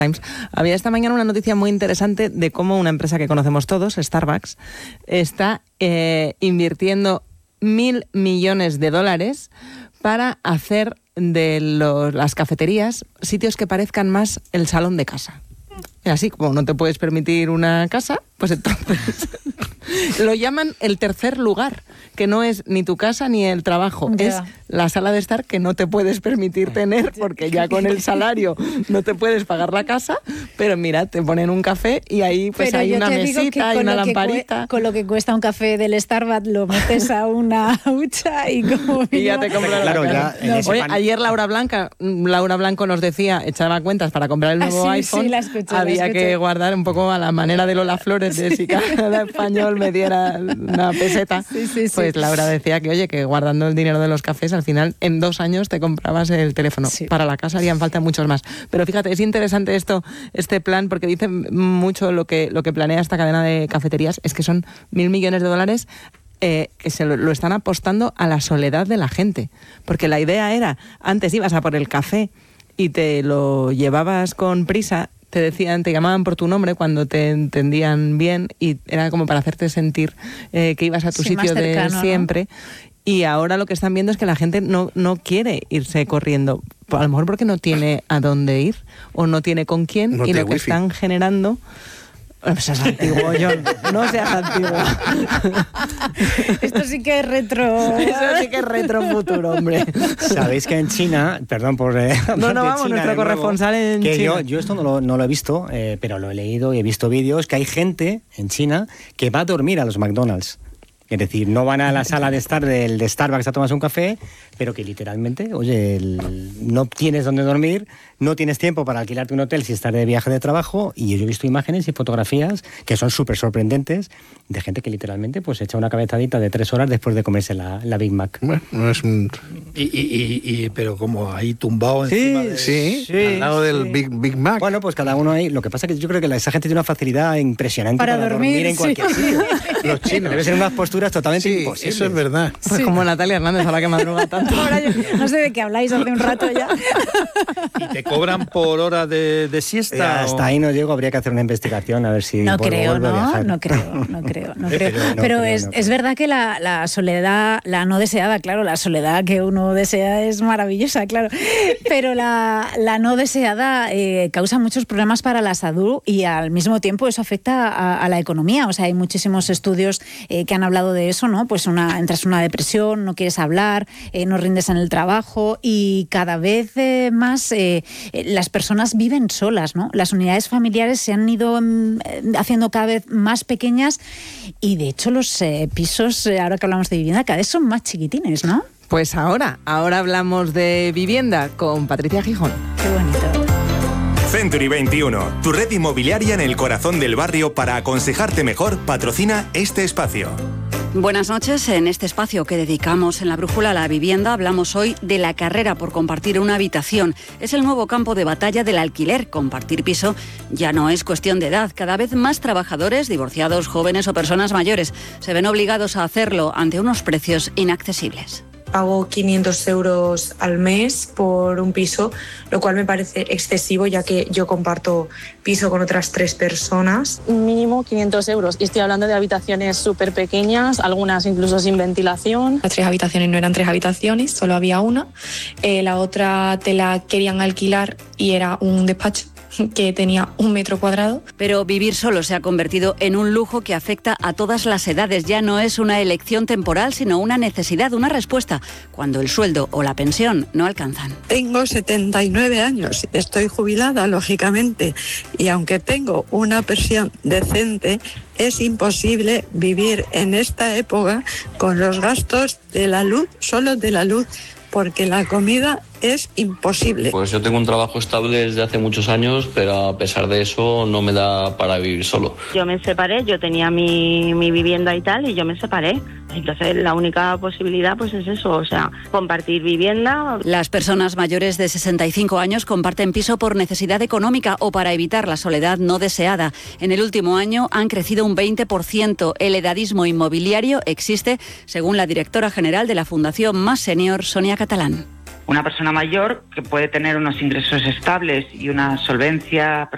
Times, había esta mañana una noticia muy interesante de cómo una empresa que conocemos todos, Starbucks, está invirtiendo $1.000 millones para hacer de las cafeterías sitios que parezcan más el salón de casa. Y así como no te puedes permitir una casa, pues entonces lo llaman el tercer lugar, que no es ni tu casa ni el trabajo, es la sala de estar que no te puedes permitir tener porque ya con el salario no te puedes pagar la casa, pero mira, te ponen un café y ahí pues hay una mesita, hay una lamparita. Con lo que cuesta un café del Starbucks lo metes a una hucha y como... Y ya te compras la casa. Oye, ayer Laura Blanco nos decía, echaba cuentas para comprar el nuevo iPhone, la escuché, había que guardar un poco a la manera de Lola Flores, de si cada español me diera una peseta. Pues Laura decía que, oye, que guardando el dinero de los cafés, al final en 2 años te comprabas el teléfono. Sí. Para la casa harían falta muchos más. Pero fíjate, es interesante este plan, porque dice mucho lo que planea esta cadena de cafeterías, es que son $1.000 millones que se lo están apostando a la soledad de la gente. Porque la idea era, antes ibas a por el café y te lo llevabas con prisa, te llamaban por tu nombre cuando te entendían bien y era como para hacerte sentir que ibas a tu sitio cercano, de siempre, ¿no? Y ahora lo que están viendo es que la gente no quiere irse corriendo, a lo mejor porque no tiene a dónde ir o no tiene con quién, y lo que están generando... No seas antiguo, John. No seas antiguo. Esto sí que es retro. Eso sí que es retro futuro, hombre. Sabéis que en China, perdón por... vamos, nuestro corresponsal en China. Yo esto no lo he visto, pero lo he leído y he visto vídeos, que hay gente en China que va a dormir a los McDonald's. Es decir, no van a la sala de estar de Starbucks a tomarse un café, pero que literalmente, oye, no tienes dónde dormir, no tienes tiempo para alquilarte un hotel si estás de viaje de trabajo, y yo he visto imágenes y fotografías que son súper sorprendentes de gente que literalmente pues echa una cabezadita de 3 horas después de comerse la Big Mac. Bueno, no es un... pero como ahí tumbado encima al lado del Big Mac. Bueno, pues cada uno ahí. Lo que pasa es que yo creo que esa gente tiene una facilidad impresionante para dormir en cualquier sitio. Los chinos deben ser unas posturas totalmente imposibles. Eso es verdad. Pues como Natalia Hernández, ahora que madruga tanto. Ahora yo no sé de qué habláis hace un rato ya. ¿Y te cobran por hora de siesta? Hasta ahí no llego, habría que hacer una investigación a ver si no creo. Pero es verdad que la soledad, la no deseada, claro, la soledad que uno desea es maravillosa, claro, pero la no deseada causa muchos problemas para la salud y al mismo tiempo eso afecta a la economía. O sea, hay muchísimos estudios que han hablado de eso, ¿no? Pues entras en una depresión, no quieres hablar, no rindes en el trabajo y cada vez más las personas viven solas, ¿no? Las unidades familiares se han ido haciendo cada vez más pequeñas y de hecho los pisos, ahora que hablamos de vivienda, cada vez son más chiquitines, ¿no? Pues ahora hablamos de vivienda con Patricia Gijón. Qué bonito. Century 21, tu red inmobiliaria en el corazón del barrio para aconsejarte mejor, patrocina este espacio. Buenas noches. En este espacio que dedicamos en La Brújula a la vivienda hablamos hoy de la carrera por compartir una habitación. Es el nuevo campo de batalla del alquiler. Compartir piso ya no es cuestión de edad. Cada vez más trabajadores, divorciados, jóvenes o personas mayores se ven obligados a hacerlo ante unos precios inaccesibles. Pago 500 euros al mes por un piso, lo cual me parece excesivo, ya que yo comparto piso con otras 3 personas. Mínimo 500 euros. Y estoy hablando de habitaciones súper pequeñas, algunas incluso sin ventilación. Las 3 habitaciones no eran 3 habitaciones, solo había una. La otra te la querían alquilar y era un despacho que tenía 1 metro cuadrado. Pero vivir solo se ha convertido en un lujo que afecta a todas las edades. Ya no es una elección temporal, sino una necesidad, una respuesta, cuando el sueldo o la pensión no alcanzan. Tengo 79 años, estoy jubilada, lógicamente, y aunque tengo una pensión decente, es imposible vivir en esta época con los gastos de la luz, solo de la luz, porque la comida es imposible. Pues yo tengo un trabajo estable desde hace muchos años, pero a pesar de eso no me da para vivir solo. Yo me separé, yo tenía mi vivienda y tal, y yo me separé. Entonces la única posibilidad pues es eso, o sea, compartir vivienda. Las personas mayores de 65 años comparten piso por necesidad económica o para evitar la soledad no deseada. En el último año han crecido un 20%. El edadismo inmobiliario existe, según la directora general de la Fundación Más Senior, Sonia Catalán. Una persona mayor que puede tener unos ingresos estables y una solvencia